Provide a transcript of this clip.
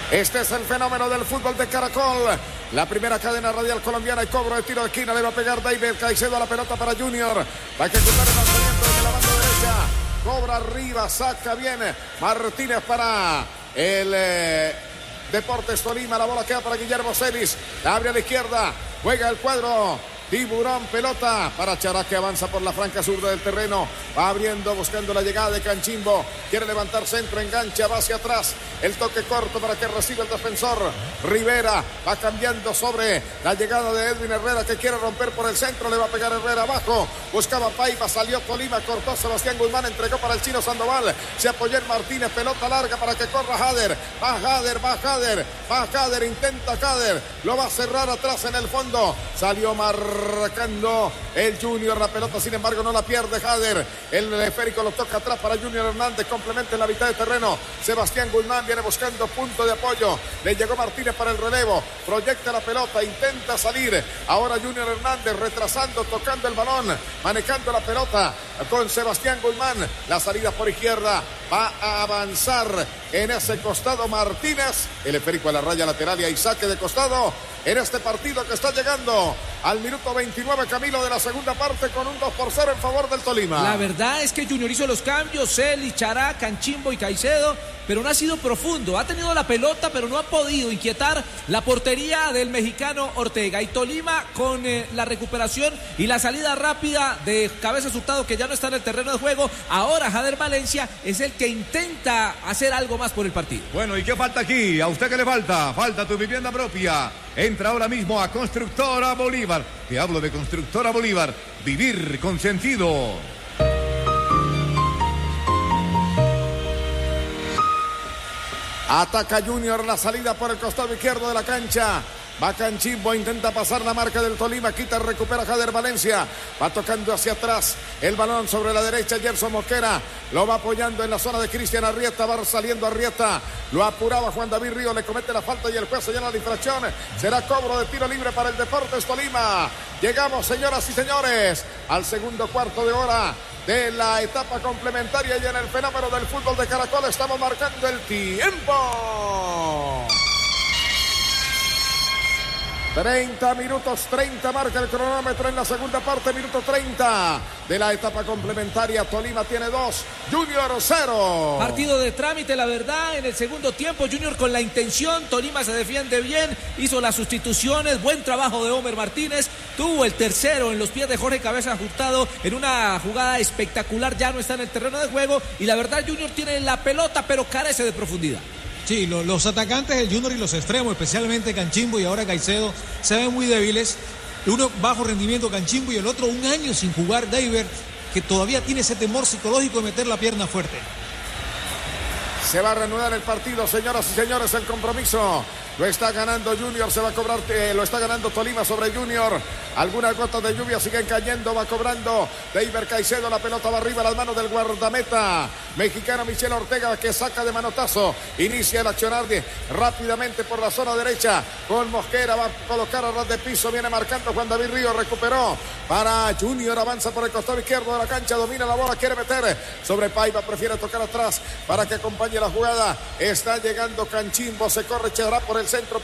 Este es el fenómeno del fútbol de Caracol. La primera cadena radial colombiana y cobro de tiro de esquina. Le va a pegar David Caicedo a la pelota para Junior. Va a ejecutar el lanzamiento desde la banda derecha. Cobra arriba, saca bien Martínez para el Deportes Tolima. La bola queda para Guillermo Celis. La abre a la izquierda. Juega el cuadro. Tiburón, pelota para Chará, que avanza por la franca sur del terreno. Va abriendo, buscando la llegada de Canchimbo. Quiere levantar centro, engancha, va hacia atrás. El toque corto para que reciba el defensor. Rivera va cambiando sobre la llegada de Edwin Herrera, que quiere romper por el centro. Le va a pegar Herrera abajo. Buscaba Paiva, salió Tolima, cortó Sebastián Guzmán, entregó para el chino Sandoval. Se apoyó en Martínez, pelota larga para que corra Jader. Va Jader, intenta Jader. Lo va a cerrar atrás en el fondo. Salió marcando el Junior, la pelota sin embargo no la pierde Jader, el esférico lo toca atrás para Junior Hernández, complementa en la mitad de terreno, Sebastián Guzmán viene buscando punto de apoyo, le llegó Martínez para el relevo, proyecta la pelota, intenta salir, ahora Junior Hernández retrasando, tocando el balón, manejando la pelota con Sebastián Guzmán, la salida por izquierda, va a avanzar en ese costado Martínez, el esférico a la raya lateral y hay saque de costado en este partido que está llegando al minuto 29, Camilo, de la segunda parte, con un 2-0 en favor del Tolima. La verdad es que Junior hizo los cambios, Celis, Chará, Canchimbo y Caicedo, pero no ha sido profundo, ha tenido la pelota pero no ha podido inquietar la portería del mexicano Ortega, y Tolima con la recuperación y la salida rápida de Cabezas Hurtado, que ya no está en el terreno de juego. Ahora Jader Valencia es el que intenta hacer algo más por el partido. Bueno, ¿y qué falta aquí? ¿A usted qué le falta? Falta tu vivienda propia. Entra ahora mismo a Constructora Bolívar. Te hablo de Constructora Bolívar. Vivir con sentido. Ataca Junior, la salida por el costado izquierdo de la cancha. Va Canchimbo, intenta pasar la marca del Tolima, quita, recupera Jader Valencia, va tocando hacia atrás, el balón sobre la derecha, Gerson Mosquera, lo va apoyando en la zona de Cristian Arrieta, va saliendo Arrieta, lo apuraba Juan David Río, le comete la falta y el juez señala la infracción, será cobro de tiro libre para el Deportes Tolima. Llegamos, señoras y señores, al segundo cuarto de hora de la etapa complementaria y en el fenómeno del fútbol de Caracol estamos marcando el tiempo. 30 minutos, 30 marca el cronómetro en la segunda parte, minuto 30 de la etapa complementaria. Tolima tiene 2, Junior 0. Partido de trámite, la verdad, en el segundo tiempo. Junior con la intención, Tolima se defiende bien, hizo las sustituciones, buen trabajo de Homer Martínez, tuvo el tercero en los pies de Jorge Cabezas Hurtado en una jugada espectacular, ya no está en el terreno de juego y la verdad Junior tiene la pelota pero carece de profundidad. Sí, los atacantes del Junior y los extremos, especialmente Canchimbo y ahora Caicedo, se ven muy débiles. Uno bajo rendimiento Canchimbo y el otro un año sin jugar David, que todavía tiene ese temor psicológico de meter la pierna fuerte. Se va a reanudar el partido, señoras y señores, el compromiso. Lo está ganando Junior, se va a cobrar, lo está ganando Tolima sobre Junior. Algunas gotas de lluvia siguen cayendo, va cobrando David Caicedo, la pelota va arriba a las manos del guardameta mexicano Michel Ortega, que saca de manotazo, inicia el accionar rápidamente por la zona derecha con Mosquera, va a colocar a ras de piso, viene marcando Juan David Río, recuperó para Junior, avanza por el costado izquierdo de la cancha, domina la bola, quiere meter sobre Paiva, prefiere tocar atrás para que acompañe la jugada. Está llegando Canchimbo, se corre Chará por el centro.